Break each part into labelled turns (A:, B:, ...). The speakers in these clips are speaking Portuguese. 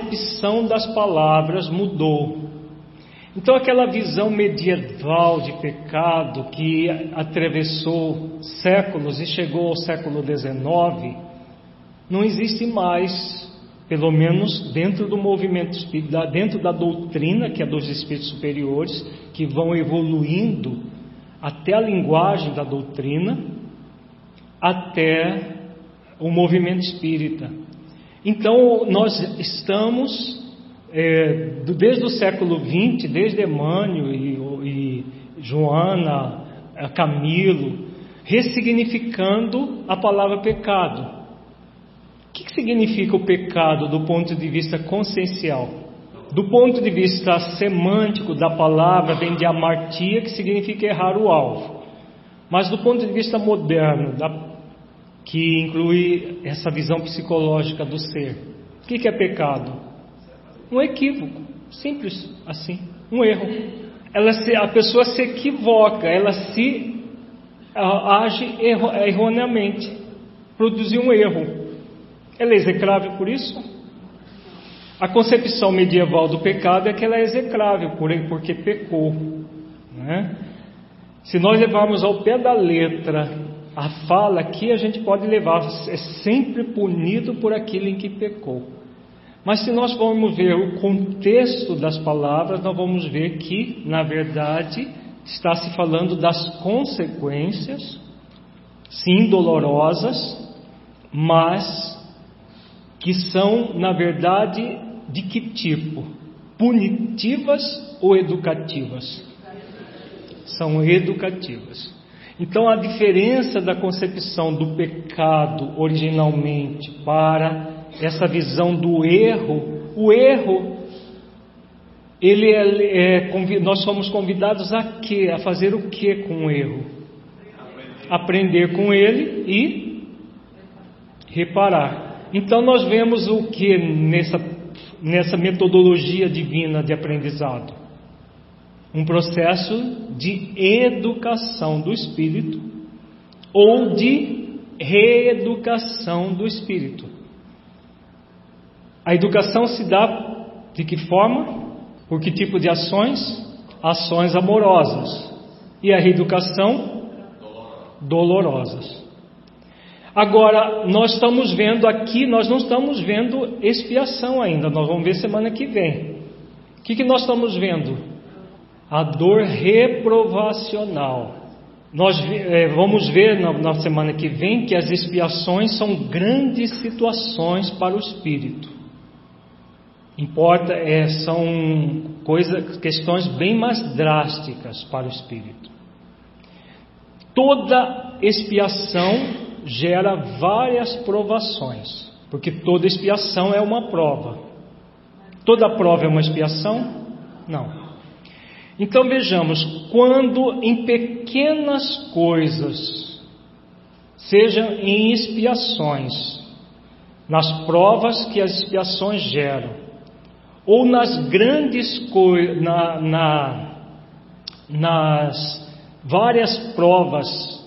A: acepção das palavras mudou. Então aquela visão medieval de pecado que atravessou séculos e chegou ao século XIX, não existe mais, pelo menos dentro do movimento espírita, dentro da doutrina, que é dos espíritos superiores, que vão evoluindo até a linguagem da doutrina, até o movimento espírita. Então nós estamos, desde o século XX, desde Emmanuel e Joana, Camilo, ressignificando a palavra pecado. O que significa o pecado do ponto de vista consciencial? Do ponto de vista semântico da palavra, vem de amartia, que significa errar o alvo. Mas do ponto de vista moderno, que inclui essa visão psicológica do ser, o que é pecado? Um equívoco, simples assim, um erro. A pessoa se equivoca, ela se age erroneamente, produziu um erro. Ela é execrável por isso? A concepção medieval do pecado é que ela é execrável porque pecou, né? Se nós levarmos ao pé da letra a fala aqui, a gente pode levar, é sempre punido por aquilo em que pecou. Mas se nós formos ver o contexto das palavras, nós vamos ver que, na verdade, está se falando das consequências, sim, dolorosas, mas que são, na verdade, de que tipo? Punitivas ou educativas? São educativas. Então a diferença da concepção do pecado originalmente para essa visão do erro, o erro, nós somos convidados a quê? A fazer o que com o erro? Aprender com ele e reparar. Então nós vemos o que nessa metodologia divina de aprendizado? Um processo de educação do espírito ou de reeducação do espírito. A educação se dá de que forma? Por que tipo de ações? Ações amorosas. E a reeducação? Dolorosas. Agora, nós estamos vendo aqui, nós não estamos vendo expiação ainda, nós vamos ver semana que vem. O que nós estamos vendo? A dor reprovacional. Nós vamos ver na semana que vem que as expiações são grandes situações para o espírito. São questões bem mais drásticas para o espírito. Toda expiação gera várias provações, porque toda expiação é uma prova. Toda prova é uma expiação? Não. Então vejamos, quando em pequenas coisas, seja em expiações, nas provas que as expiações geram, ou nas grandes coisas, nas várias provas,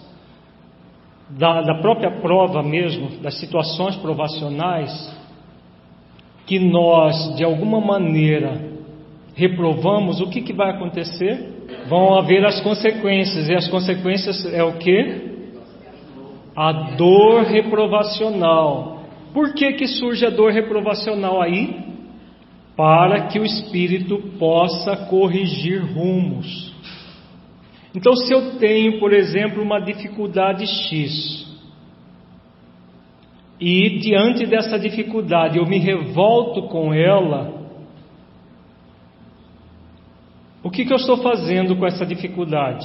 A: da própria prova mesmo, das situações provacionais, que nós de alguma maneira reprovamos, o que vai acontecer? Vão haver as consequências, e as consequências é o que? A dor reprovacional. Por que surge a dor reprovacional aí? Para que o espírito possa corrigir rumos. Então, se eu tenho, por exemplo, uma dificuldade X, e diante dessa dificuldade eu me revolto com ela, o que eu estou fazendo com essa dificuldade?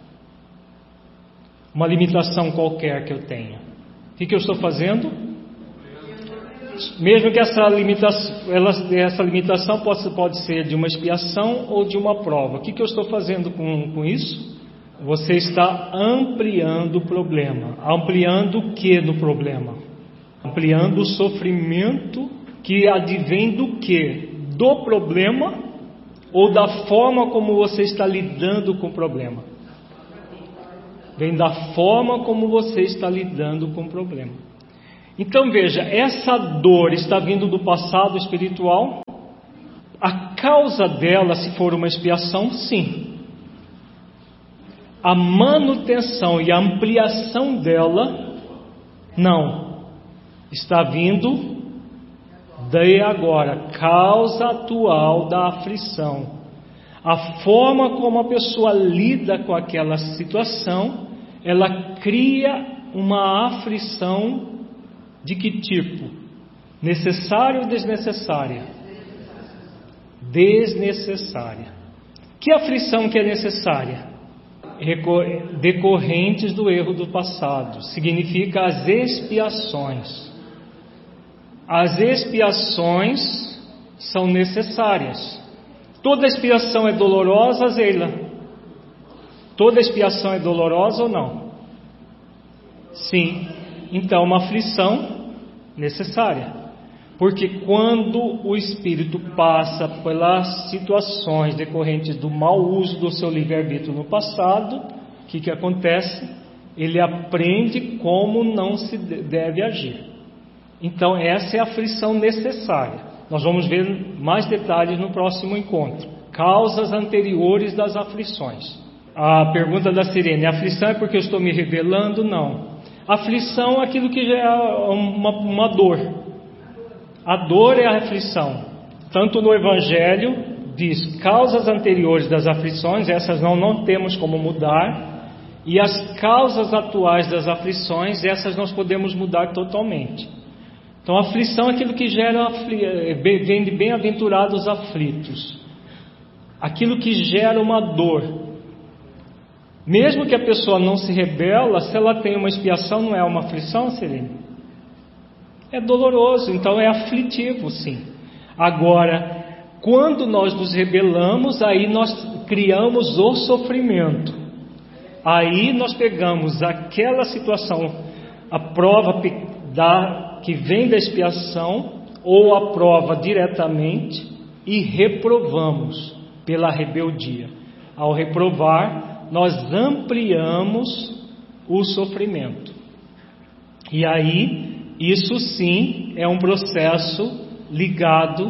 A: Uma limitação qualquer que eu tenha. O que eu estou fazendo? Mesmo que essa limitação pode ser de uma expiação ou de uma prova. O que eu estou fazendo com isso? Você está ampliando o problema. Ampliando o que no problema? Ampliando o sofrimento que advém do que? Do problema ou da forma como você está lidando com o problema? Vem da forma como você está lidando com o problema. Então veja, essa dor está vindo do passado espiritual? A causa dela, se for uma expiação, sim. A manutenção e a ampliação dela, não. Está vindo daí agora, causa atual da aflição. A forma como a pessoa lida com aquela situação, ela cria uma aflição de que tipo? Necessária ou desnecessária? Desnecessária. Que aflição que é necessária? Decorrentes do erro do passado. Significa as expiações. As expiações são necessárias. Toda expiação é dolorosa, Zeila? Toda expiação é dolorosa ou não? Sim. Então, uma aflição necessária. Porque quando o espírito passa pelas situações decorrentes do mau uso do seu livre-arbítrio no passado, o que acontece? Ele aprende como não se deve agir. Então, essa é a aflição necessária. Nós vamos ver mais detalhes no próximo encontro. Causas anteriores das aflições. A pergunta da Sirene: a aflição é porque eu estou me rebelando? Não. Aflição é aquilo que já é uma dor. A dor é a aflição. Tanto no Evangelho diz causas anteriores das aflições, essas não temos como mudar. E as causas atuais das aflições, essas nós podemos mudar totalmente. Então, a aflição é aquilo que gera, vem de bem-aventurados aflitos. Aquilo que gera uma dor. Mesmo que a pessoa não se rebela, se ela tem uma expiação, não é uma aflição, Serene? É doloroso, então é aflitivo, sim. Agora, quando nós nos rebelamos, aí nós criamos o sofrimento. Aí nós pegamos aquela situação, a prova que vem da expiação, ou a prova diretamente, e reprovamos pela rebeldia. Ao reprovar, nós ampliamos o sofrimento. E aí, isso sim é um processo ligado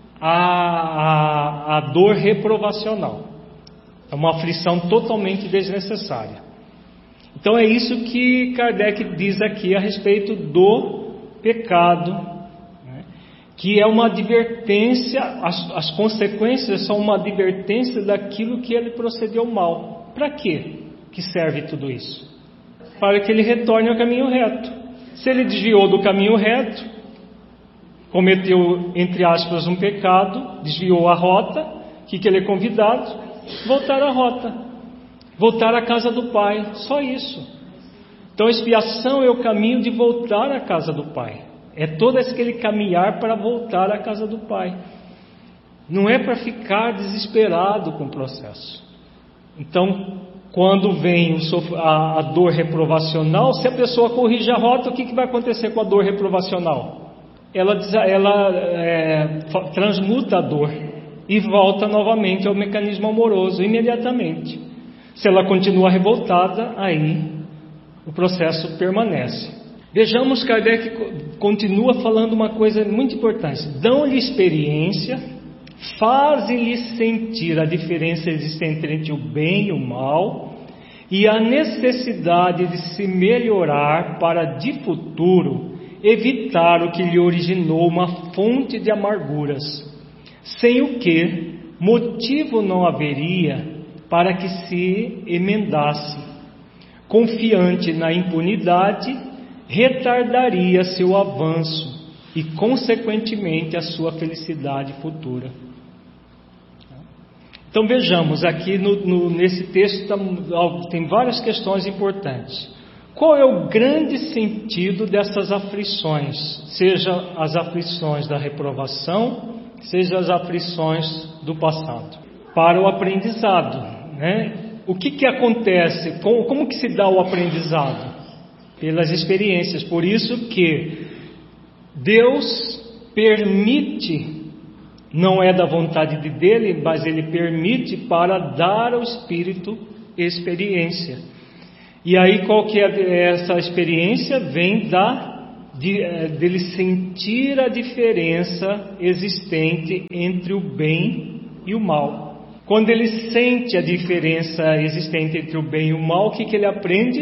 A: à dor reprovacional. É uma aflição totalmente desnecessária. Então é isso que Kardec diz aqui a respeito do pecado, né? Que é uma advertência, as consequências são uma advertência daquilo que ele procedeu mal. Para quê que serve tudo isso? Para que ele retorne ao caminho reto. Se ele desviou do caminho reto, cometeu, entre aspas, um pecado, desviou a rota, o que ele é convidado? Voltar à rota, voltar à casa do Pai, só isso. Então a expiação é o caminho de voltar à casa do Pai. É todo aquele caminhar para voltar à casa do Pai. Não é para ficar desesperado com o processo. Então, quando vem a dor reprovacional, se a pessoa corrige a rota, o que vai acontecer com a dor reprovacional? Ela transmuta a dor e volta novamente ao mecanismo amoroso imediatamente. Se ela continua revoltada, aí o processo permanece. Vejamos, Kardec continua falando uma coisa muito importante. Dão-lhe experiência, fazem-lhe sentir a diferença existente entre o bem e o mal e a necessidade de se melhorar para de futuro evitar o que lhe originou uma fonte de amarguras, sem o que motivo não haveria para que se emendasse. Confiante na impunidade, retardaria seu avanço e, consequentemente, a sua felicidade futura. Então vejamos, aqui nesse texto tem várias questões importantes. Qual é o grande sentido dessas aflições? Seja as aflições da reprovação, seja as aflições do passado. Para o aprendizado, né? O que acontece? Como que se dá o aprendizado? Pelas experiências. Por isso que Deus permite, não é da vontade dele, mas Ele permite para dar ao Espírito experiência. E aí qual que é essa experiência? Vem dele sentir a diferença existente entre o bem e o mal. Quando ele sente a diferença existente entre o bem e o mal, o que ele aprende?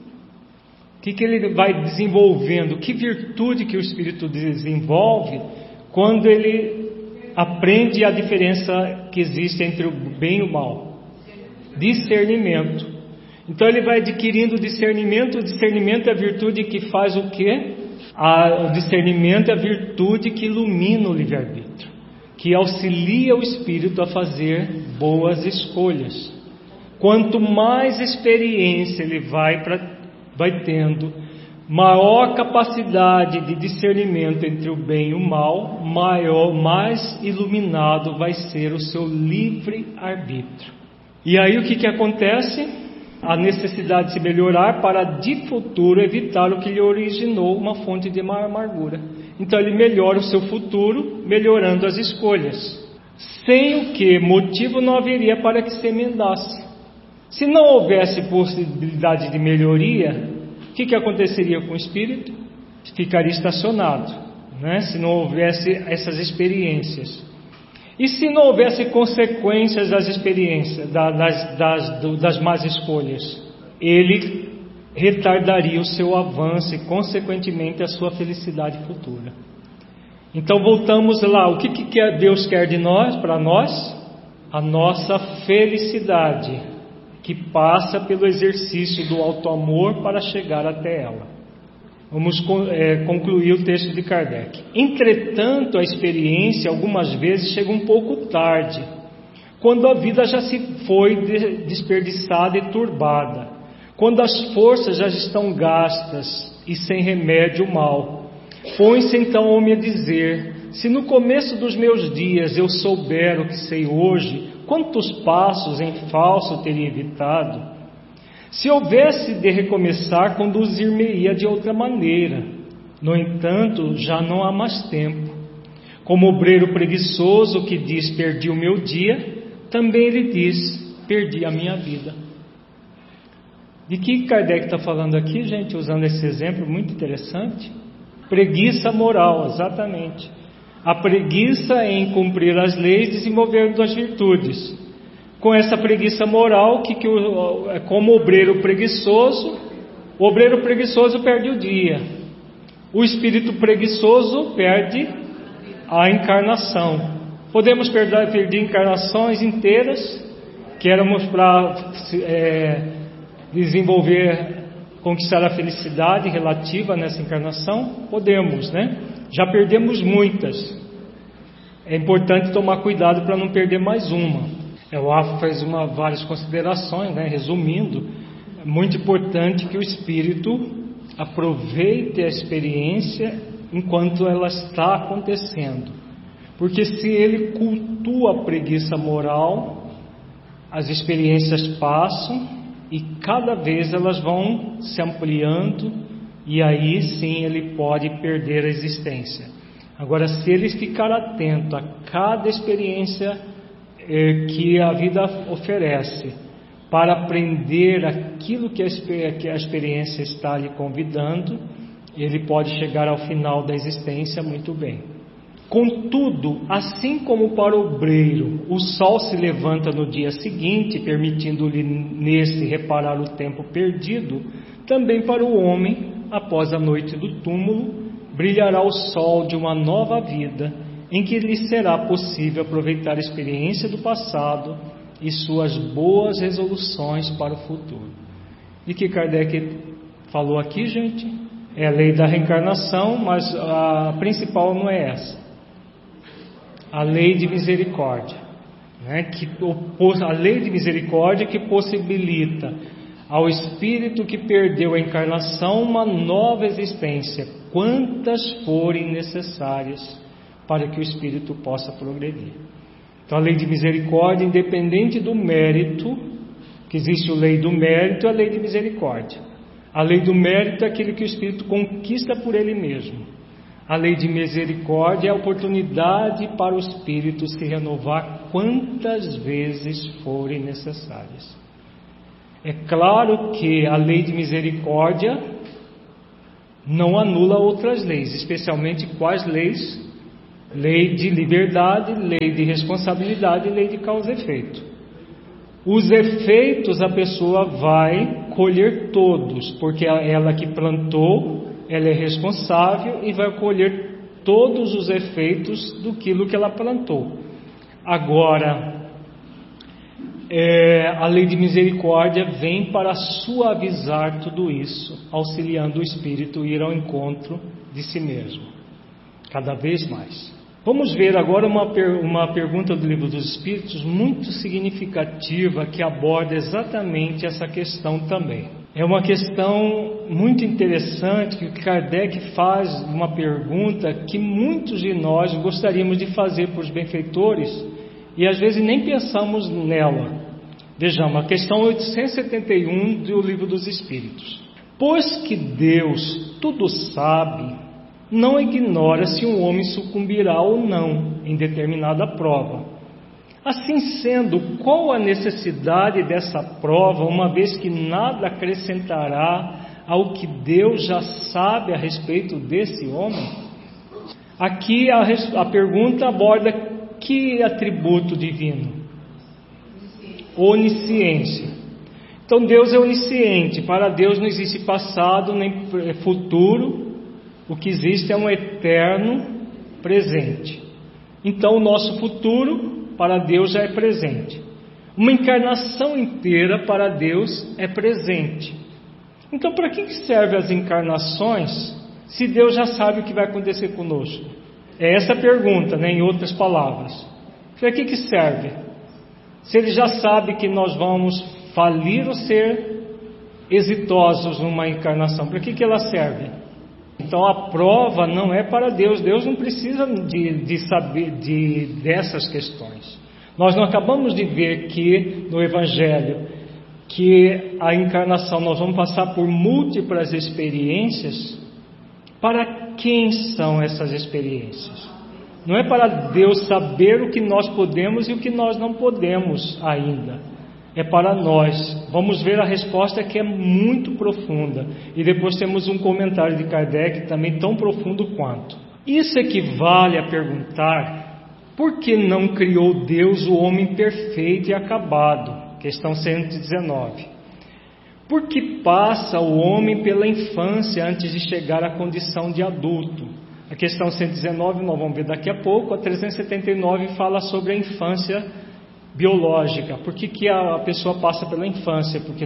A: O que ele vai desenvolvendo? Que virtude que o Espírito desenvolve quando ele aprende a diferença que existe entre o bem e o mal? Discernimento. Então ele vai adquirindo discernimento. O discernimento é a virtude que faz o quê? O discernimento é a virtude que ilumina o livre-arbítrio, que auxilia o espírito a fazer boas escolhas. Quanto mais experiência ele vai tendo, maior capacidade de discernimento entre o bem e o mal, mais iluminado vai ser o seu livre-arbítrio. E aí o que acontece? A necessidade de se melhorar para de futuro evitar o que lhe originou uma fonte de amargura. Então ele melhora o seu futuro, melhorando as escolhas, sem o que motivo não haveria para que se emendasse. Se não houvesse possibilidade de melhoria, o que aconteceria com o espírito? Ficaria estacionado, né? Se não houvesse essas experiências. E se não houvesse consequências das experiências, das más escolhas, ele retardaria o seu avanço e, consequentemente, a sua felicidade futura. Então, voltamos lá. O que Deus quer de nós, para nós? A nossa felicidade, que passa pelo exercício do auto-amor para chegar até ela. Vamos concluir o texto de Kardec. Entretanto, a experiência algumas vezes chega um pouco tarde, quando a vida já se foi desperdiçada e turbada, quando as forças já estão gastas e sem remédio mal. Põe-se então o homem a dizer: se no começo dos meus dias eu souber o que sei hoje, quantos passos em falso teria evitado? Se houvesse de recomeçar, conduzir-me-ia de outra maneira. No entanto, já não há mais tempo. Como obreiro preguiçoso que diz: perdi o meu dia, também ele diz: perdi a minha vida. De que Kardec está falando aqui, gente, usando esse exemplo muito interessante? Preguiça moral, exatamente. A preguiça em cumprir as leis, desenvolvendo as virtudes. Com essa preguiça moral, como obreiro preguiçoso, o obreiro preguiçoso perde o dia. O espírito preguiçoso perde a encarnação. Podemos perder encarnações inteiras, que éramos para conquistar a felicidade relativa nessa encarnação. Podemos, né? Já perdemos muitas. É importante tomar cuidado para não perder mais uma. O Afo fez várias considerações, né? Resumindo, é muito importante que o espírito aproveite a experiência enquanto ela está acontecendo, porque se ele cultua a preguiça moral, as experiências passam e cada vez elas vão se ampliando, e aí sim ele pode perder a existência. Agora, se ele ficar atento a cada experiência que a vida oferece, para aprender aquilo que a experiência está lhe convidando, ele pode chegar ao final da existência muito bem. Contudo, assim como para o obreiro o sol se levanta no dia seguinte, permitindo-lhe nesse reparar o tempo perdido, também para o homem, após a noite do túmulo, brilhará o sol de uma nova vida, em que lhe será possível aproveitar a experiência do passado e suas boas resoluções para o futuro. E que Kardec falou aqui, gente, é a lei da reencarnação, mas a principal não é essa. A lei de misericórdia, né? A lei de misericórdia que possibilita ao espírito que perdeu a encarnação uma nova existência, quantas forem necessárias, para que o espírito possa progredir. Então a lei de misericórdia, independente do mérito, que existe a lei do mérito e a lei de misericórdia. A lei do mérito é aquilo que o espírito conquista por ele mesmo. A lei de misericórdia é a oportunidade para o espírito se renovar quantas vezes forem necessárias. É claro que a lei de misericórdia não anula outras leis, especialmente quais leis? Lei de liberdade, lei de responsabilidade e lei de causa e efeito. Os efeitos a pessoa vai colher todos, porque ela que plantou, ela é responsável e vai colher todos os efeitos daquilo que ela plantou. Agora, a lei de misericórdia vem para suavizar tudo isso, auxiliando o espírito a ir ao encontro de si mesmo, cada vez mais. Vamos ver agora uma pergunta do Livro dos Espíritos muito significativa que aborda exatamente essa questão também. É uma questão muito interessante que Kardec faz uma pergunta que muitos de nós gostaríamos de fazer para os benfeitores e às vezes nem pensamos nela. Vejamos, a questão 871 do Livro dos Espíritos. Pois que Deus tudo sabe, não ignora se um homem sucumbirá ou não em determinada prova. Assim sendo, qual a necessidade dessa prova, uma vez que nada acrescentará ao que Deus já sabe a respeito desse homem? Aqui a pergunta aborda que atributo divino? Onisciência. Então Deus é onisciente. Para Deus não existe passado nem futuro. O que existe é um eterno presente. Então o nosso futuro para Deus já é presente. Uma encarnação inteira para Deus é presente. Então para que servem as encarnações se Deus já sabe o que vai acontecer conosco? É essa a pergunta, né, em outras palavras. Para que serve? Se Ele já sabe que nós vamos falir ou ser exitosos numa encarnação, para que ela serve? Então a prova não é para Deus. Deus não precisa de saber dessas questões. Nós não acabamos de ver que no Evangelho que a encarnação nós vamos passar por múltiplas experiências. Para quem são essas experiências? Não é para Deus saber o que nós podemos e o que nós não podemos ainda. É para nós. Vamos ver a resposta, que é muito profunda. E depois temos um comentário de Kardec também tão profundo quanto. Isso equivale a perguntar: por que não criou Deus o homem perfeito e acabado? Questão 119. Por que passa o homem pela infância antes de chegar à condição de adulto? A questão 119 nós vamos ver daqui a pouco. A 379 fala sobre a infância biológica. Por que a pessoa passa pela infância? Porque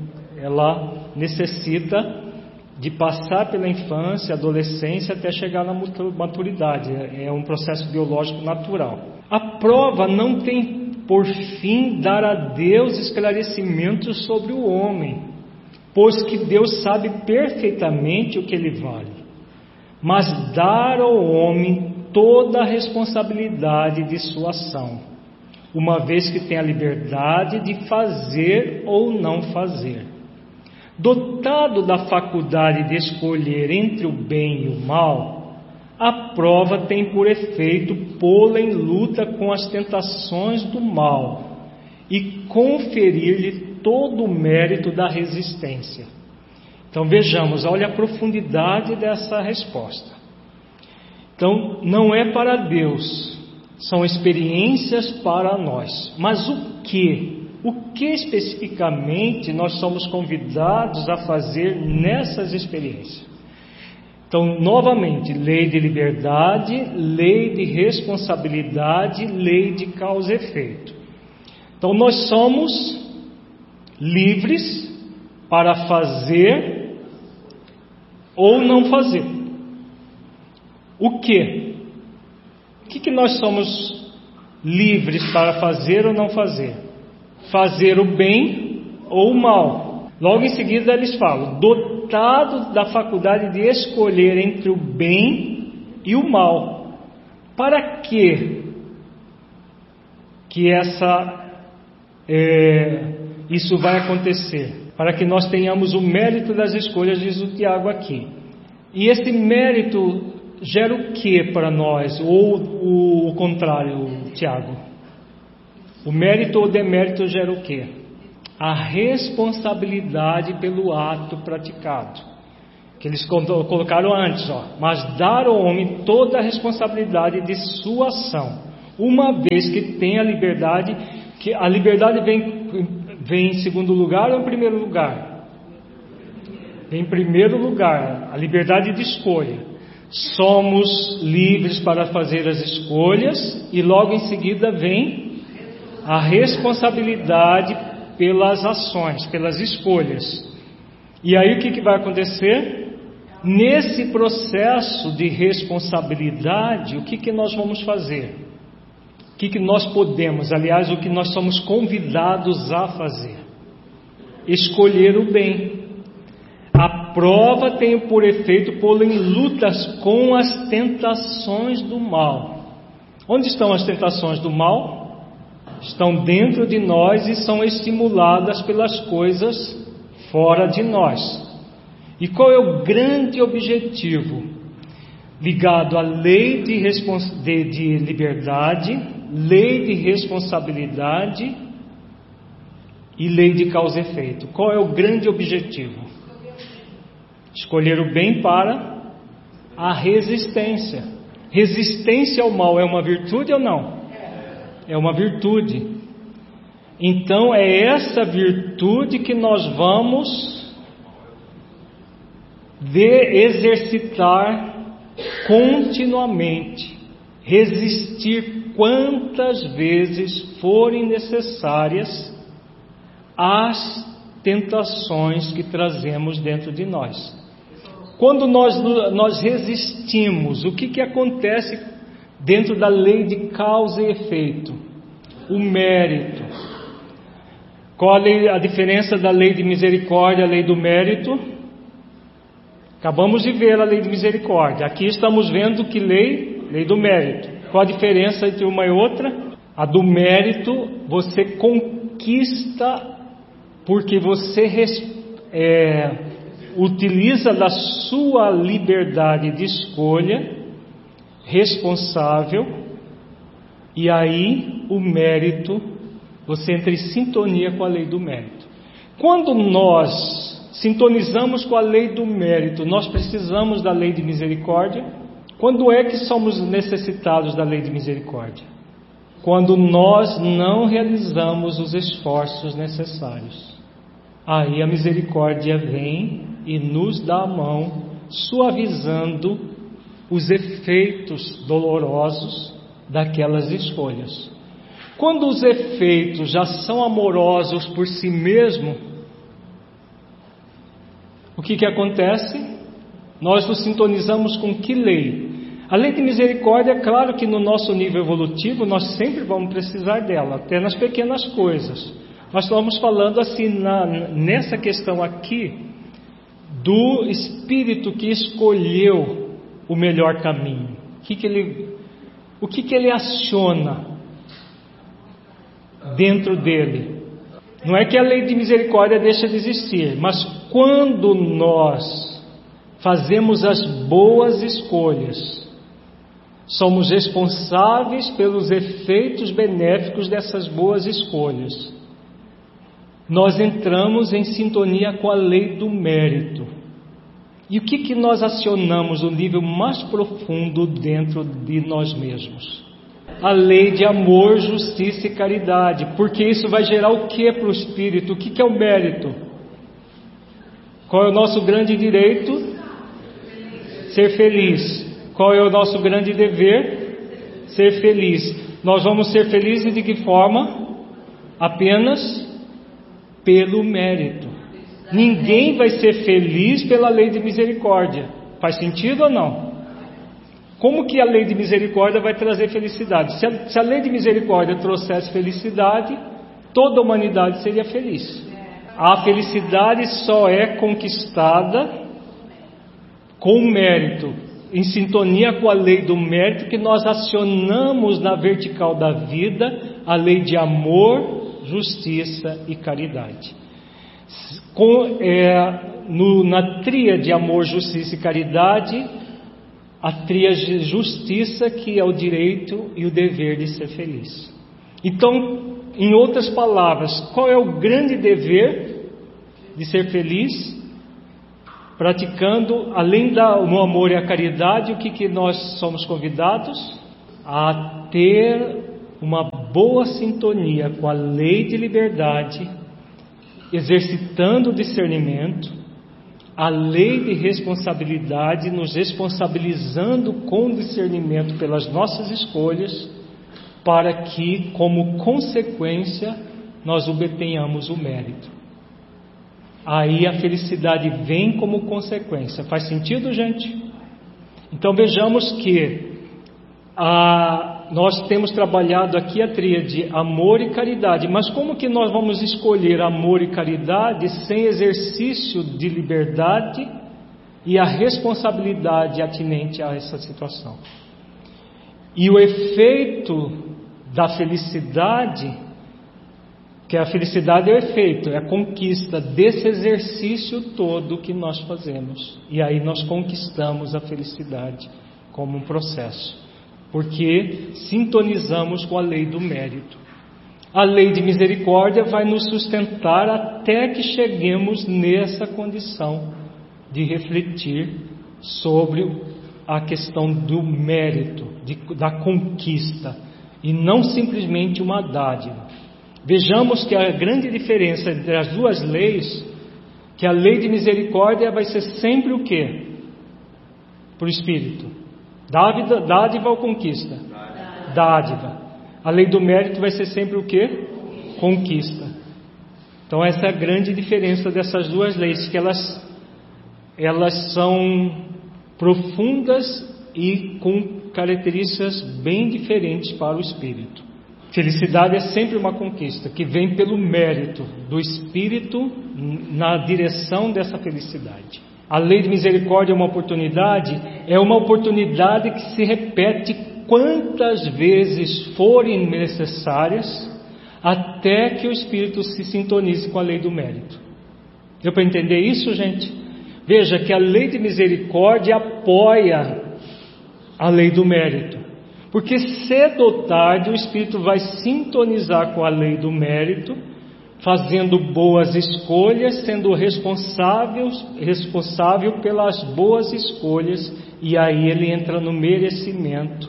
A: ela necessita de passar pela infância, adolescência, até chegar na maturidade. É um processo biológico natural. A prova não tem por fim dar a Deus esclarecimentos sobre o homem, pois que Deus sabe perfeitamente o que ele vale, mas dar ao homem toda a responsabilidade de sua ação, uma vez que tem a liberdade de fazer ou não fazer. Dotado da faculdade de escolher entre o bem e o mal, a prova tem por efeito pô-la em luta com as tentações do mal e conferir-lhe todo o mérito da resistência. Então vejamos, olha a profundidade dessa resposta. Então não é para Deus, são experiências para nós. Mas o que especificamente nós somos convidados a fazer nessas experiências? Então, novamente, lei de liberdade, lei de responsabilidade, lei de causa e efeito. Então, nós somos livres para fazer ou não fazer. O quê? O que nós somos livres para fazer ou não fazer? Fazer o bem ou o mal. Logo em seguida eles falam, dotado da faculdade de escolher entre o bem e o mal. Para quê? Que isso vai acontecer? Para que nós tenhamos o mérito das escolhas, diz o Tiago aqui. E esse mérito gera o que para nós? Ou o contrário, Tiago? O mérito ou demérito gera o que? A responsabilidade pelo ato praticado. que eles colocaram antes, mas dar ao homem toda a responsabilidade de sua ação, uma vez que tem a liberdade, que a liberdade vem em segundo lugar ou em primeiro lugar? Vem em primeiro lugar, a liberdade de escolha. Somos livres para fazer as escolhas e logo em seguida vem a responsabilidade pelas ações, pelas escolhas. E aí o que vai acontecer? Nesse processo de responsabilidade, o que nós vamos fazer? O que nós podemos, aliás, o que nós somos convidados a fazer? Escolher o bem. A prova tem por efeito pô-lo em lutas com as tentações do mal. Onde estão as tentações do mal? Estão dentro de nós e são estimuladas pelas coisas fora de nós. E qual é o grande objetivo? Ligado à lei de liberdade, lei de responsabilidade e lei de causa e efeito. Qual é o grande objetivo? Escolher o bem para a resistência. Resistência ao mal é uma virtude ou não? É uma virtude. Então é essa virtude que nós vamos exercitar continuamente. Resistir quantas vezes forem necessárias às tentações que trazemos dentro de nós. Quando nós resistimos, o que acontece dentro da lei de causa e efeito? O mérito. Qual a diferença da lei de misericórdia e a lei do mérito? Acabamos de ver a lei de misericórdia. Aqui estamos vendo que lei? Lei do mérito. Qual a diferença entre uma e outra? A do mérito você conquista porque você utiliza da sua liberdade de escolha, responsável, e aí o mérito, você entra em sintonia com a lei do mérito. Quando nós sintonizamos com a lei do mérito, nós precisamos da lei de misericórdia. Quando é que somos necessitados da lei de misericórdia? Quando nós não realizamos os esforços necessários. Aí a misericórdia vem e nos dá a mão, suavizando os efeitos dolorosos daquelas escolhas. Quando os efeitos já são amorosos por si mesmo, o que acontece? Nós nos sintonizamos com que lei? A lei de misericórdia, é claro que no nosso nível evolutivo nós sempre vamos precisar dela, até nas pequenas coisas. Nós estamos falando assim nessa questão aqui do espírito que escolheu o melhor caminho. O que ele aciona dentro dele? Não é que a lei de misericórdia deixa de existir, mas quando nós fazemos as boas escolhas, somos responsáveis pelos efeitos benéficos dessas boas escolhas. Nós entramos em sintonia com a lei do mérito. E o que nós acionamos no nível mais profundo dentro de nós mesmos? A lei de amor, justiça e caridade. Porque isso vai gerar o que para o espírito? O que é o mérito? Qual é o nosso grande direito? Ser feliz. Qual é o nosso grande dever? Ser feliz. Nós vamos ser felizes de que forma? Apenas pelo mérito. Ninguém vai ser feliz pela lei de misericórdia. Faz sentido ou não? Como que a lei de misericórdia vai trazer felicidade? Se a lei de misericórdia trouxesse felicidade, toda a humanidade seria feliz. A felicidade só é conquistada com mérito, em sintonia com a lei do mérito, que nós acionamos na vertical da vida a lei de amor, justiça e caridade. Na tríade amor, justiça e caridade, a tríade justiça, que é o direito e o dever de ser feliz. Então, em outras palavras, qual é o grande dever de ser feliz? praticando, além do amor e a caridade, o que nós somos convidados? A ter uma boa sintonia com a lei de liberdade, exercitando o discernimento, a lei de responsabilidade, nos responsabilizando com discernimento pelas nossas escolhas, para que, como consequência, nós obtenhamos o mérito. Aí a felicidade vem como consequência. Faz sentido, gente? Então vejamos que nós temos trabalhado aqui a tríade amor e caridade, mas como que nós vamos escolher amor e caridade sem exercício de liberdade e a responsabilidade atinente a essa situação? E o efeito da felicidade, que a felicidade é o efeito, é a conquista desse exercício todo que nós fazemos, e aí nós conquistamos a felicidade como um processo, porque sintonizamos com a lei do mérito. A lei de misericórdia vai nos sustentar até que cheguemos nessa condição de refletir sobre a questão do mérito, da conquista, e não simplesmente uma dádiva. Vejamos que a grande diferença entre as duas leis, que a lei de misericórdia vai ser sempre o quê? Para o Espírito. Dádiva ou conquista? Dádiva. A lei do mérito vai ser sempre o quê? Conquista. Então essa é a grande diferença dessas duas leis, que elas são profundas e com características bem diferentes para o Espírito. Felicidade é sempre uma conquista que vem pelo mérito do Espírito na direção dessa felicidade. A lei de misericórdia é uma oportunidade que se repete quantas vezes forem necessárias até que o Espírito se sintonize com a lei do mérito. Deu para entender isso, gente? Veja que a lei de misericórdia apoia a lei do mérito, porque cedo ou tarde o Espírito vai sintonizar com a lei do mérito, fazendo boas escolhas, sendo responsável pelas boas escolhas, e aí ele entra no merecimento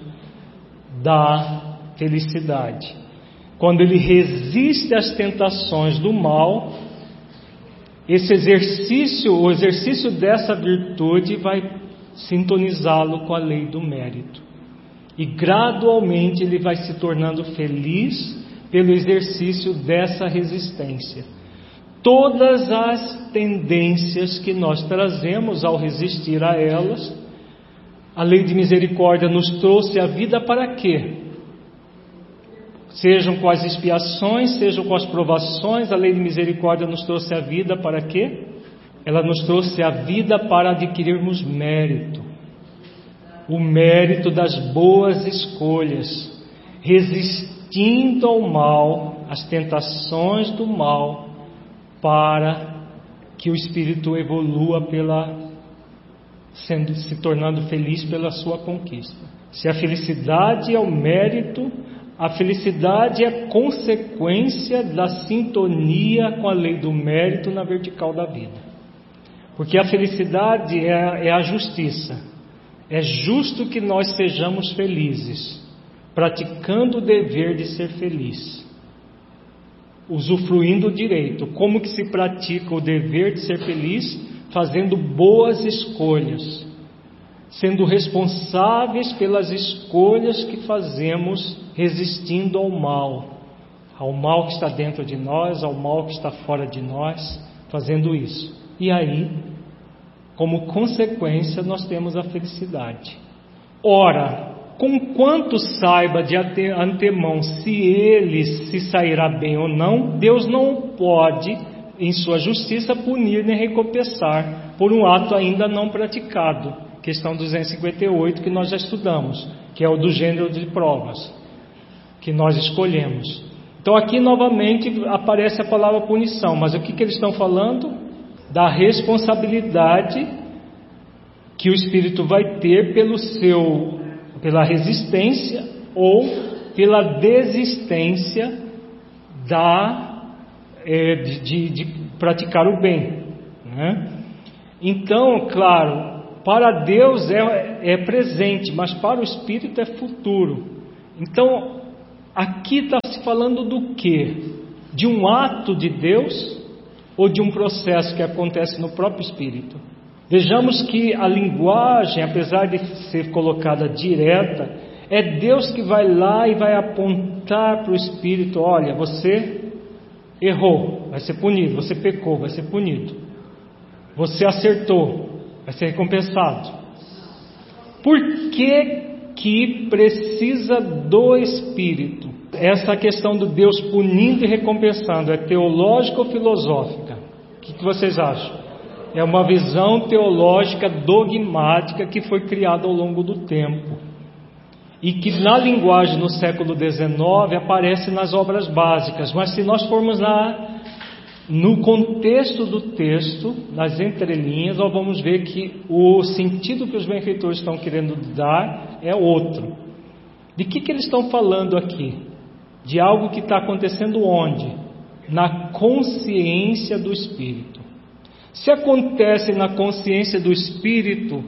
A: da felicidade. Quando ele resiste às tentações do mal, o exercício dessa virtude vai sintonizá-lo com a lei do mérito, e gradualmente ele vai se tornando feliz pelo exercício dessa resistência. Todas as tendências que nós trazemos ao resistir a elas, a lei de misericórdia nos trouxe a vida para quê? Sejam com as expiações, sejam com as provações, a lei de misericórdia nos trouxe a vida para quê? Ela nos trouxe a vida para adquirirmos mérito. O mérito das boas escolhas, resistindo ao mal, às tentações do mal, para que o espírito evolua se tornando feliz pela sua conquista. Se a felicidade é o mérito, a felicidade é consequência da sintonia com a lei do mérito na vertical da vida. Porque a felicidade é a justiça. É justo que nós sejamos felizes, praticando o dever de ser feliz, usufruindo o direito. Como que se pratica o dever de ser feliz? Fazendo boas escolhas, sendo responsáveis pelas escolhas que fazemos, resistindo ao mal que está dentro de nós, ao mal que está fora de nós, fazendo isso. E aí, como consequência, nós temos a felicidade. Ora, conquanto saiba de antemão se ele se sairá bem ou não, Deus não pode, em sua justiça, punir nem recompensar por um ato ainda não praticado. Questão 258, que nós já estudamos, que é o do gênero de provas que nós escolhemos. Então aqui novamente aparece a palavra punição, mas o que eles estão falando? Da responsabilidade que o espírito vai ter pela resistência ou pela desistência de praticar o bem, né? Então, claro, para Deus é presente, mas para o Espírito é futuro. Então, aqui está se falando do quê? De um ato de Deus ou de um processo que acontece no próprio Espírito? Vejamos que a linguagem, apesar de ser colocada direta, é Deus que vai lá e vai apontar para o Espírito: olha, você errou, vai ser punido; você pecou, vai ser punido; você acertou, vai ser recompensado. Por que precisa do Espírito? Essa questão do Deus punindo e recompensando é teológica ou filosófica? O que vocês acham? É uma visão teológica dogmática que foi criada ao longo do tempo e que na linguagem no século XIX aparece nas obras básicas. Mas se nós formos no contexto do texto, nas entrelinhas, nós vamos ver que o sentido que os benfeitores estão querendo dar é outro. De que eles estão falando aqui? De algo que está acontecendo onde? Na consciência do Espírito. Se acontece na consciência do Espírito,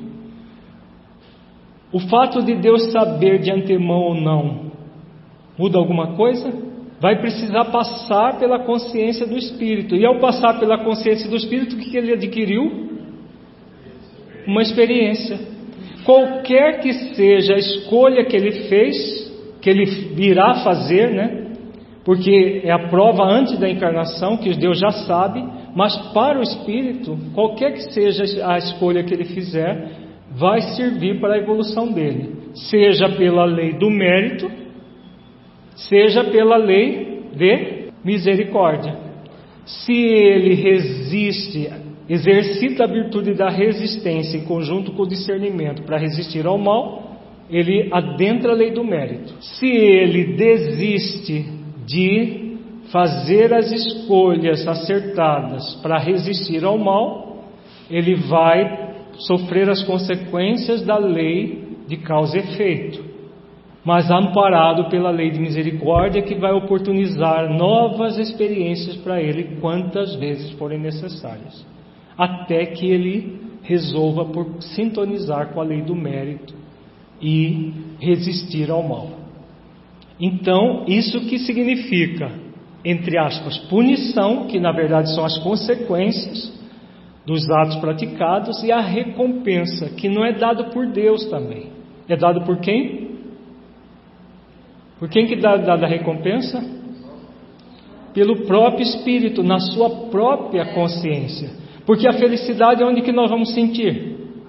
A: o fato de Deus saber de antemão ou não, muda alguma coisa? Vai precisar passar pela consciência do Espírito. E ao passar pela consciência do Espírito, o que ele adquiriu? Uma experiência. Qualquer que seja a escolha que ele fez, que ele virá fazer, né? Porque é a prova antes da encarnação, que Deus já sabe, mas para o Espírito, qualquer que seja a escolha que ele fizer, vai servir para a evolução dele, seja pela lei do mérito, seja pela lei de misericórdia. Se ele resiste, exercita a virtude da resistência em conjunto com o discernimento para resistir ao mal, ele adentra a lei do mérito. Se ele desiste de fazer as escolhas acertadas para resistir ao mal, ele vai sofrer as consequências da lei de causa e efeito, mas amparado pela lei de misericórdia, que vai oportunizar novas experiências para ele quantas vezes forem necessárias, até que ele resolva por sintonizar com a lei do mérito e resistir ao mal. Então, isso que significa, entre aspas, punição, que na verdade são as consequências dos atos praticados, e a recompensa, que não é dado por Deus também. É dado por quem? Por quem que dá a recompensa? Pelo próprio Espírito, na sua própria consciência. Porque a felicidade é onde que nós vamos sentir?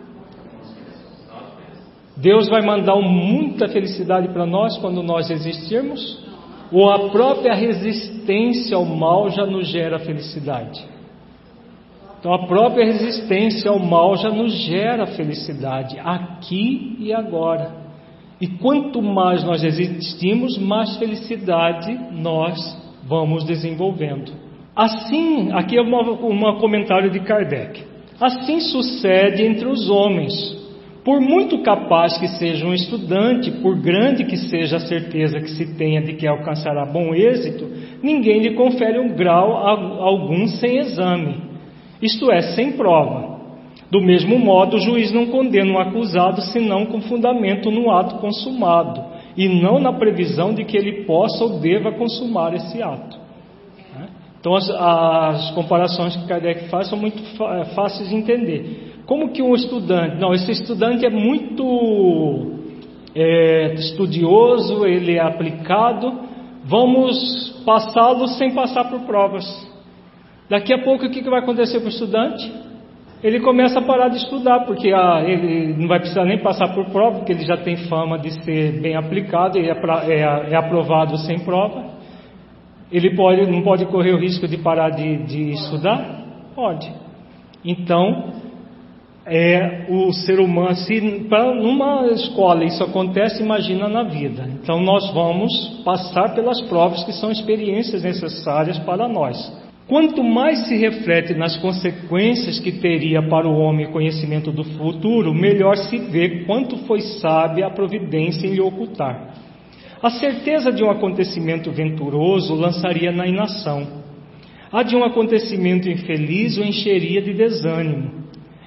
A: Deus vai mandar muita felicidade para nós quando nós existirmos? Ou a própria resistência ao mal já nos gera felicidade? Então a própria resistência ao mal já nos gera felicidade, aqui e agora. E quanto mais nós existimos, mais felicidade nós vamos desenvolvendo. Assim, aqui é um comentário de Kardec. Assim sucede entre os homens. Por muito capaz que seja um estudante, por grande que seja a certeza que se tenha de que alcançará bom êxito, ninguém lhe confere um grau algum sem exame, isto é, sem prova. Do mesmo modo, o juiz não condena um acusado senão com fundamento no ato consumado, e não na previsão de que ele possa ou deva consumar esse ato. Então as comparações que Kardec faz são muito fáceis de entender. Como que um estudante... Não, esse estudante é muito estudioso, ele é aplicado, vamos passá-lo sem passar por provas. Daqui a pouco o que vai acontecer com o estudante? Ele começa a parar de estudar, porque ele não vai precisar nem passar por prova, porque ele já tem fama de ser bem aplicado e é aprovado sem prova. Ele não pode correr o risco de parar de estudar? Pode. Então, o ser humano, se numa escola isso acontece, imagina na vida. Então nós vamos passar pelas provas, que são experiências necessárias para nós. Quanto mais se reflete nas consequências que teria para o homem o conhecimento do futuro, melhor se vê quanto foi sábia a providência em lhe ocultar. A certeza de um acontecimento venturoso o lançaria na inação. A de um acontecimento infeliz o encheria de desânimo.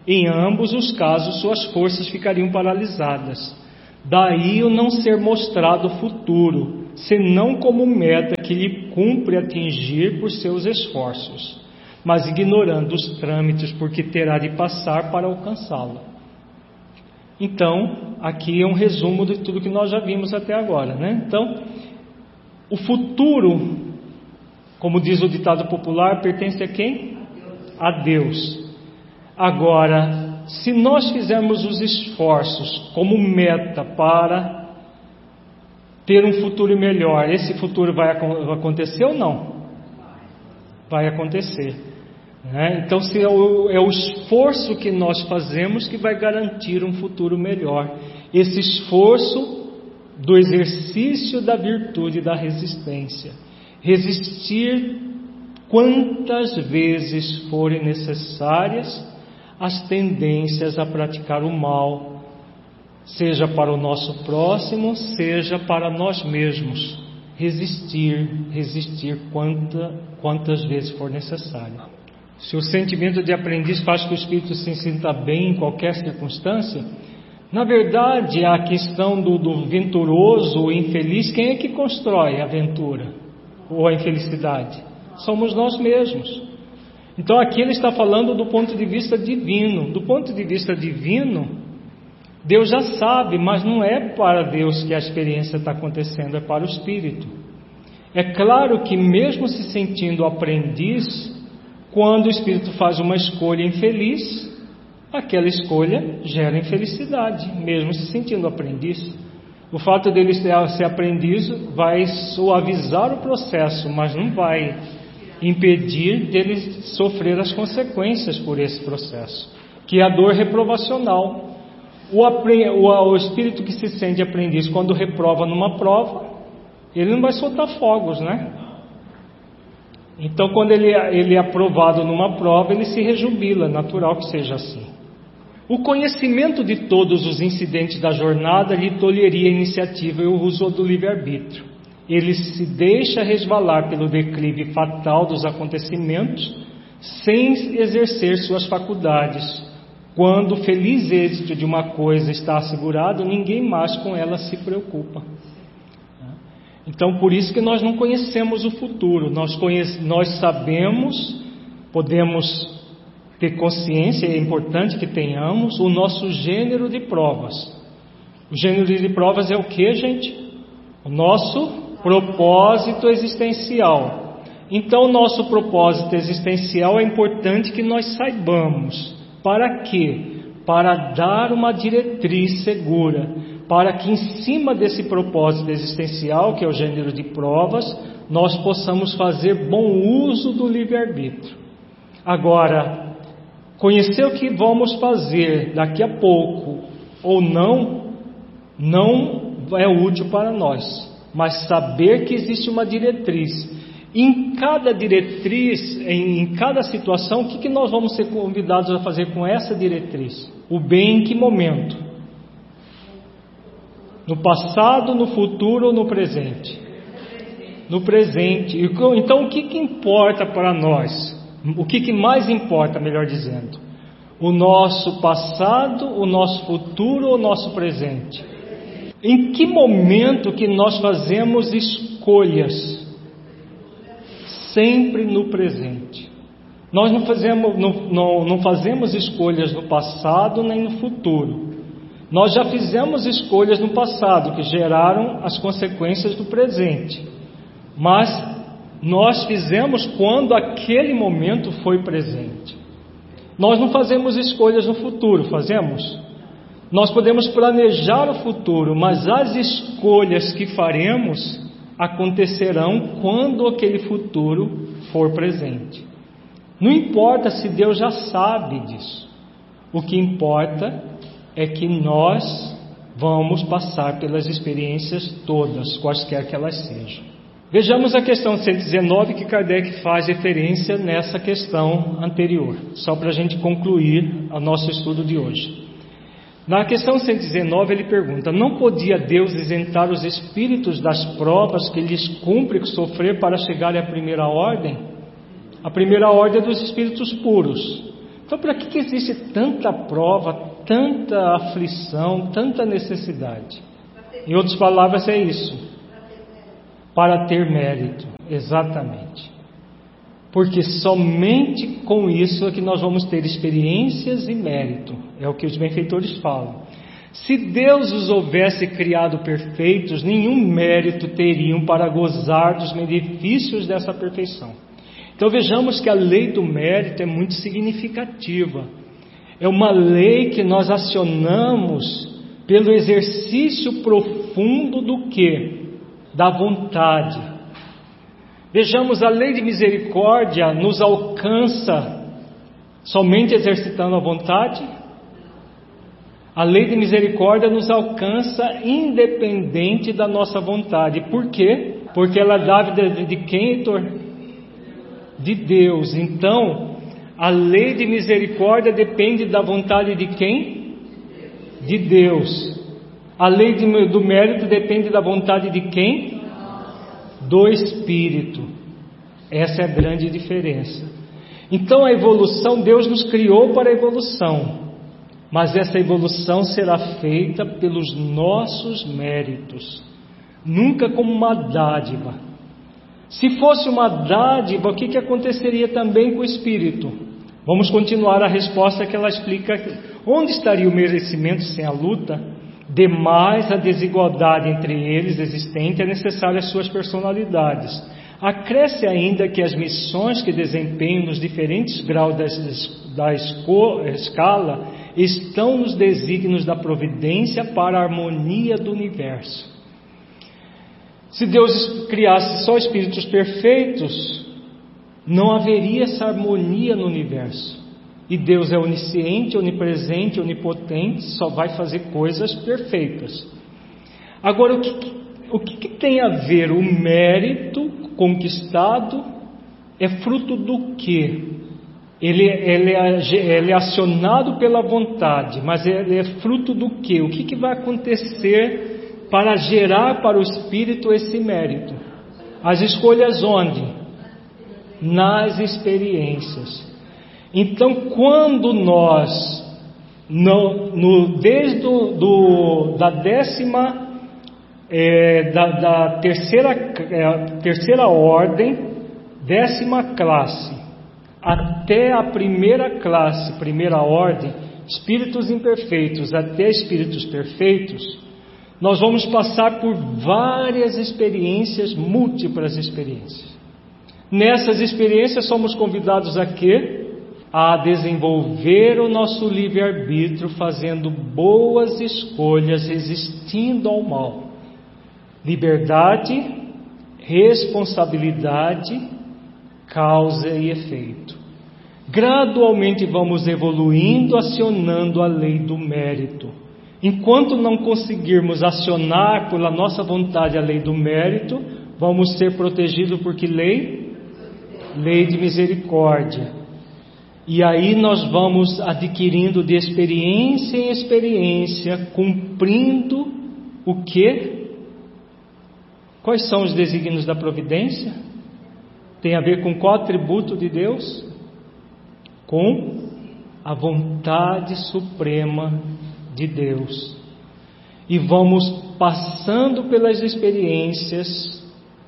A: Em ambos os casos, suas forças ficariam paralisadas. Daí o não ser mostrado o futuro, senão como meta que lhe cumpre atingir por seus esforços, mas ignorando os trâmites por que terá de passar para alcançá-lo. Então, aqui é um resumo de tudo que nós já vimos até agora, né? Então, o futuro, como diz o ditado popular, pertence a quem? A Deus. Agora, se nós fizermos os esforços como meta para ter um futuro melhor, esse futuro vai acontecer ou não? Vai acontecer, né? Então, se é o esforço que nós fazemos que vai garantir um futuro melhor. Esse esforço do exercício da virtude da resistência. Resistir quantas vezes forem necessárias as tendências a praticar o mal, seja para o nosso próximo, seja para nós mesmos. Resistir quantas vezes for necessário. Se o sentimento de aprendiz faz que o espírito se sinta bem em qualquer circunstância, na verdade a questão do venturoso ou infeliz, quem é que constrói a aventura ou a infelicidade? Somos nós mesmos. Então aqui ele está falando do ponto de vista divino. Do ponto de vista divino, Deus já sabe, mas não é para Deus que a experiência está acontecendo, é para o espírito. É claro que mesmo se sentindo aprendiz, quando o espírito faz uma escolha infeliz, aquela escolha gera infelicidade, mesmo se sentindo aprendiz. O fato dele ser aprendiz vai suavizar o processo, mas não vai impedir dele sofrer as consequências por esse processo, que é a dor reprovacional. O espírito que se sente aprendiz quando reprova numa prova, ele não vai soltar fogos, né? Então quando ele é aprovado numa prova, ele se rejubila, natural que seja assim. O conhecimento de todos os incidentes da jornada lhe tolheria a iniciativa e o uso do livre-arbítrio. Ele se deixa resvalar pelo declive fatal dos acontecimentos, sem exercer suas faculdades. Quando o feliz êxito de uma coisa está assegurado, ninguém mais com ela se preocupa. Então, por isso que nós não conhecemos o futuro. Nós sabemos, podemos ter consciência, é importante que tenhamos o nosso gênero de provas. O gênero de provas é o que, gente? O nosso propósito existencial. Então, o nosso propósito existencial é importante que nós saibamos. Para quê? Para dar uma diretriz segura, para que em cima desse propósito existencial, que é o gênero de provas, nós possamos fazer bom uso do livre-arbítrio. Agora, conhecer o que vamos fazer daqui a pouco ou não é útil para nós, mas saber que existe uma diretriz. Em cada diretriz, em cada situação, o que nós vamos ser convidados a fazer com essa diretriz? O bem em que momento? No passado, no futuro ou no presente? No presente. Então o que importa para nós? O que mais importa, melhor dizendo? O nosso passado, o nosso futuro ou o nosso presente? Em que momento que nós fazemos escolhas? Sempre no presente. Nós não fazemos escolhas no passado nem no futuro. Nós já fizemos escolhas no passado que geraram as consequências do presente. Mas nós fizemos quando aquele momento foi presente. Nós não fazemos escolhas no futuro, fazemos? Nós podemos planejar o futuro, mas as escolhas que faremos acontecerão quando aquele futuro for presente. Não importa se Deus já sabe disso. O que importa é que nós vamos passar pelas experiências todas, quaisquer que elas sejam. Vejamos a questão 119 que Kardec faz referência nessa questão anterior, só para a gente concluir o nosso estudo de hoje. Na questão 119 ele pergunta: não podia Deus isentar os espíritos das provas que lhes cumpre sofrer para chegarem à primeira ordem? A primeira ordem é dos espíritos puros. Então, para que existe tanta prova, tanta aflição, tanta necessidade? Em outras palavras, é isso. Para ter mérito, exatamente. Porque somente com isso é que nós vamos ter experiências e mérito. É o que os benfeitores falam. Se Deus os houvesse criado perfeitos, nenhum mérito teriam para gozar dos benefícios dessa perfeição. Então vejamos que a lei do mérito é muito significativa. É uma lei que nós acionamos pelo exercício profundo do quê? Da vontade. Vejamos, a lei de misericórdia nos alcança somente exercitando a vontade? A lei de misericórdia nos alcança independente da nossa vontade. Por quê? Porque ela é dávida de quem, Heitor? De Deus. Então, a lei de misericórdia depende da vontade de quem? De Deus. A lei do mérito depende da vontade de quem? Do Espírito. Essa é a grande diferença. Então a evolução, Deus nos criou para a evolução, mas essa evolução será feita pelos nossos méritos, nunca como uma dádiva. Se fosse uma dádiva, o que aconteceria também com o Espírito? Vamos continuar a resposta que ela explica aqui. Onde estaria o merecimento sem a luta? Demais a desigualdade entre eles existente é necessária às suas personalidades. Acresce ainda que as missões que desempenham nos diferentes graus da escala estão nos desígnios da providência para a harmonia do universo. Se Deus criasse só espíritos perfeitos, não haveria essa harmonia no universo. E Deus é onisciente, onipresente, onipotente, só vai fazer coisas perfeitas. Agora, o que tem a ver o mérito conquistado? É fruto do quê? Ele é acionado pela vontade, mas ele é fruto do quê? O que vai acontecer para gerar para o Espírito esse mérito? As escolhas onde? Nas experiências. Então, quando nós, desde da terceira ordem, 10ª classe, até a primeira classe, primeira ordem, espíritos imperfeitos até espíritos perfeitos, nós vamos passar por várias experiências, múltiplas experiências. Nessas experiências somos convidados a quê? A desenvolver o nosso livre-arbítrio, fazendo boas escolhas, resistindo ao mal. Liberdade, responsabilidade, causa e efeito. Gradualmente vamos evoluindo, acionando a lei do mérito. Enquanto não conseguirmos acionar pela nossa vontade a lei do mérito, vamos ser protegidos por que lei? Lei de misericórdia. E aí nós vamos adquirindo de experiência em experiência, cumprindo o quê? Quais são os desígnios da providência? Tem a ver com qual atributo de Deus? Com a vontade suprema de Deus. E vamos passando pelas experiências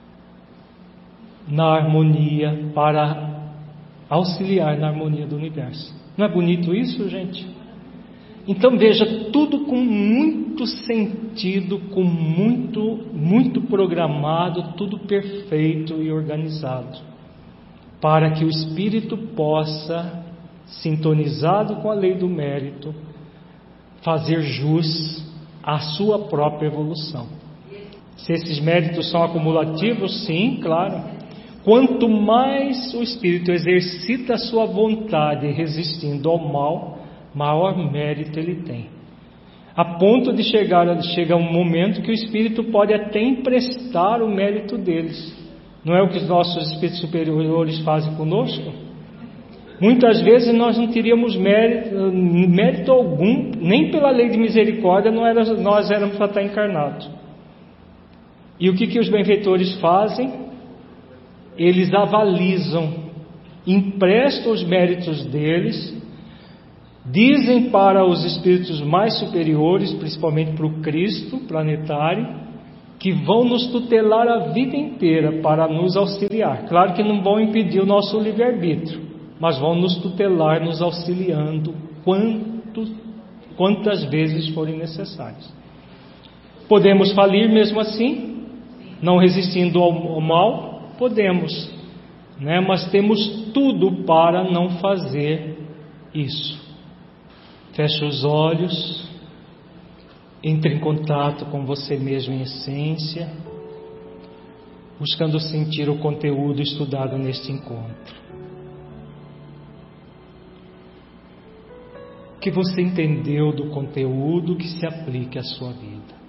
A: na harmonia para auxiliar na harmonia do universo. Não é bonito isso, gente? Então veja, tudo com muito sentido, com muito programado, tudo perfeito e organizado, para que o espírito possa, sintonizado com a lei do mérito, fazer jus à sua própria evolução. Se esses méritos são acumulativos, sim, claro. Quanto mais o espírito exercita a sua vontade resistindo ao mal, maior mérito ele tem. A ponto de chega um momento que o espírito pode até emprestar o mérito deles. Não é o que os nossos espíritos superiores fazem conosco? Muitas vezes nós não teríamos mérito algum, nem pela lei de misericórdia nós éramos para estar encarnados. E o que os benfeitores fazem? Eles avalizam, emprestam os méritos deles, Dizem para os espíritos mais superiores, principalmente para o Cristo planetário, que vão nos tutelar a vida inteira para nos auxiliar. Claro que não vão impedir o nosso livre-arbítrio, mas vão nos tutelar, nos auxiliando quantas vezes forem necessárias. Podemos falir mesmo assim, não resistindo ao mal? Podemos, né? Mas temos tudo para não fazer isso. Feche os olhos, entre em contato com você mesmo em essência, buscando sentir o conteúdo estudado neste encontro. O que você entendeu do conteúdo que se aplique à sua vida?